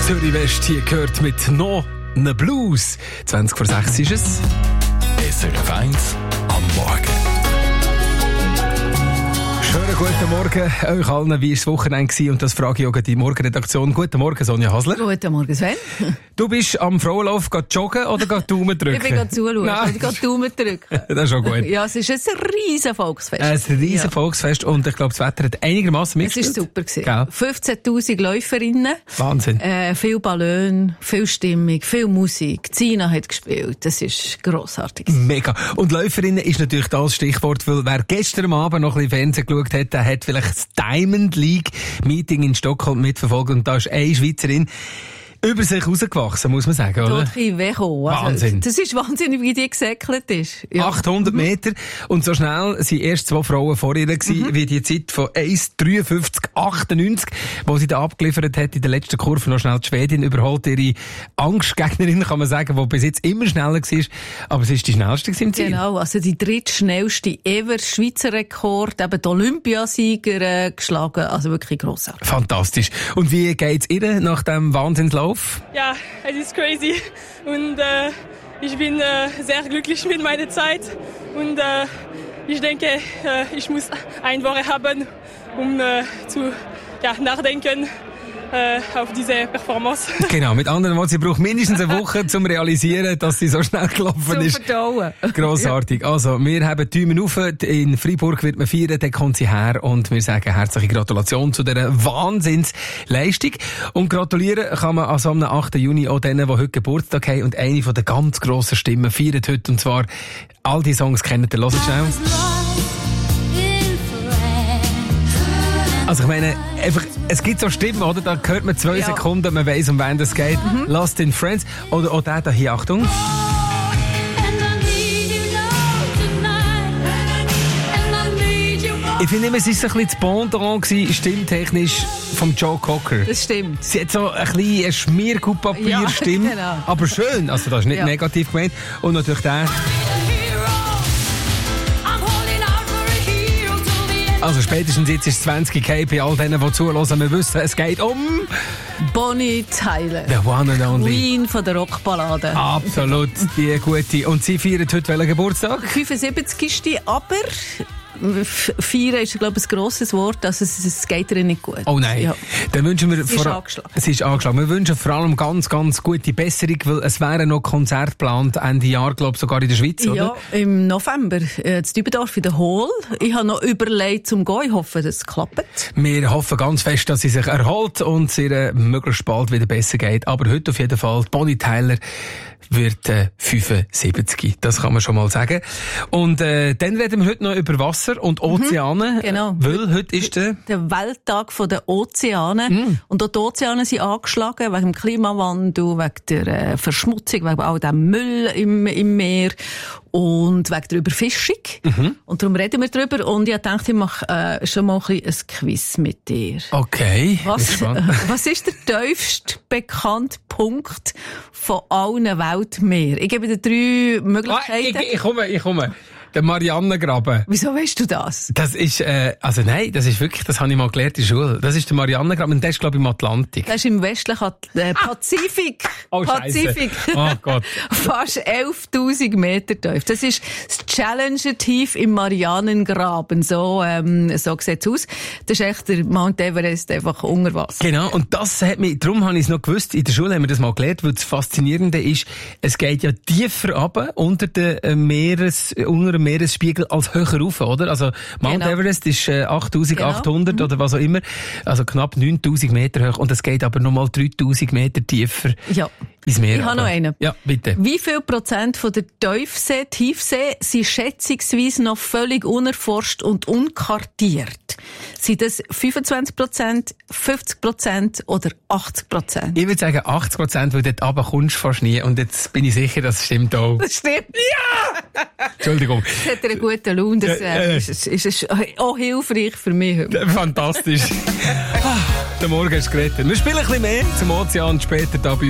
Zürich West hier gehört mit «No ne Blues». 20 vor 6 ist es. SRF 1 am Morgen. Schönen guten Morgen euch allen. Wie war das Wochenende? Und das frage ich auch die Morgenredaktion. Guten Morgen, Sonja Hasler. Guten Morgen, Sven. Du bist am Frauenlauf joggen oder Daumen drücken? Ich bin gerade zuschauen. Ich gehe Daumen drücken. Das ist schon gut. Ja, es ist ein riesen Volksfest. Ein riesen Volksfest und ich glaube, das Wetter hat einigermaßen mitgespielt. Es war super. 15'000 Läuferinnen. Wahnsinn. Viel Ballon, viel Stimmung, viel Musik. Zina hat gespielt. Das ist grossartig. Mega. Und Läuferinnen ist natürlich das Stichwort, weil wer gestern Abend noch ein bisschen Fernsehen geschaut hat, der hat vielleicht das Diamond League Meeting in Stockholm mitverfolgt und da ist eine Schweizerin über sich rausgewachsen, muss man sagen, oder? Wahnsinn. Das ist wahnsinnig, wie die gesäckelt ist. Ja. 800 Meter und so schnell sind erst 2 Frauen vor ihr gewesen, wie die Zeit von 1,53,98, die sie da abgeliefert hat in der letzten Kurve. Noch schnell die Schwedin überholt ihre Angstgegnerin, kann man sagen, die bis jetzt immer schneller war, aber sie ist die schnellste im Ziel. Genau, also die drittschnellste ever Schweizer Rekord, eben die Olympiasieger geschlagen, also wirklich grossartig. Fantastisch. Und wie geht's ihr nach dem Wahnsinnslauf? Ja, es ist crazy und ich bin sehr glücklich mit meiner Zeit und ich denke, ich muss eine Woche haben, um zu nachdenken auf diese Performance. Genau, mit anderen Worten, sie braucht mindestens eine Woche, um zu realisieren, dass sie so schnell gelaufen ist. Zum Verdauen. Grossartig. Ja. Also, wir haben die Daumen auf. In Freiburg wird man feiern, dann kommt sie her und wir sagen herzliche Gratulation zu dieser Wahnsinnsleistung. Und gratulieren kann man an so einem 8. Juni auch denen, die heute Geburtstag haben und eine von den ganz grossen Stimmen feiert heute. Und zwar, all die Songs kennt ihr, hört schnell. Also ich meine, einfach, es gibt so Stimmen, oder? Da hört man 2 Sekunden, man weiss, um wen das geht. Lost in Friends. Oder auch der hier, Achtung. Ich finde immer, es war so ein bisschen das Pendant gewesen, stimmtechnisch vom Joe Cocker. Das stimmt. Sie hat so ein bisschen eine Schmierkupapier-Stimme, genau. aber schön. Also das ist nicht negativ gemeint. Und natürlich der. Also spätestens jetzt ist es 20 bei all denen, die zuhören. Wir wissen, es geht um Bonnie Tyler. The one and only. Queen von der Rockballade. Absolut, die gute. Und sie feiert heute welchen Geburtstag? 75 ist die, aber feiern ist, glaube ich, ein grosses Wort, also es geht ihr nicht gut. Oh nein. Ja. Dann wünschen wir Sie ist angeschlagen. Sie ist angeschlagen. Wir wünschen vor allem ganz, ganz gute Besserung, weil es wären noch Konzerte geplant Ende Jahr, glaube ich, sogar in der Schweiz, oder? Ja, im November. In Dübendorf in der Hall. Ich habe noch überlegt zum Gehen. Ich hoffe, das klappt. Wir hoffen ganz fest, dass sie sich erholt und es ihr möglichst bald wieder besser geht. Aber heute auf jeden Fall, Bonnie Tyler wird 75. Das kann man schon mal sagen. Und dann reden wir heute noch über Wasser und Ozeane. Genau. Weil heute ist der Welttag der Ozeane. Und auch die Ozeane sind angeschlagen wegen dem Klimawandel, wegen der Verschmutzung, wegen all dem Müll im Meer und wegen der Überfischung. Und darum reden wir drüber. Und ich dachte, ich mache schon mal ein Quiz mit dir. Okay. Was ist der tiefste bekannte Punkt von allen Weltmeeren? Ich gebe dir 3 Möglichkeiten. Ich komme. Der Marianengraben. Wieso weißt du das? Das ist, also nein, das ist wirklich, das habe ich mal gelernt in der Schule. Das ist der Marianengraben und der ist, glaube ich, im Atlantik. Das ist im westlichen Pazifik. Oh, Pazifik. Oh Gott. Fast 11.000 Meter tief. Das ist das Challenger-Tief im Marianengraben. So sieht es aus. Das ist echt der Mount Everest einfach unter Wasser. Genau. Und das hat mich, darum habe ich es noch gewusst. In der Schule haben wir das mal gelernt, weil das Faszinierende ist, es geht ja tiefer runter unter dem Meeresspiegel als höher rauf, oder? Also Mount Everest ist 8'800 oder was auch immer, also knapp 9'000 Meter hoch und es geht aber nochmal 3'000 Meter tiefer ins Meer. Ich habe noch einen. Ja, bitte. Wie viel Prozent von der Tiefsee sind schätzungsweise noch völlig unerforscht und unkartiert? Sind das 25%, 50% oder 80%? Ich würde sagen 80%, weil dort runter kommst du fast nie und jetzt bin ich sicher, das stimmt auch. Das stimmt. Ja! Entschuldigung. Das hat einen guten Lohn. Das ist auch hilfreich für mich heute. Fantastisch. Der Morgen ist gerettet. Wir spielen ein bisschen mehr zum Ozean später da bei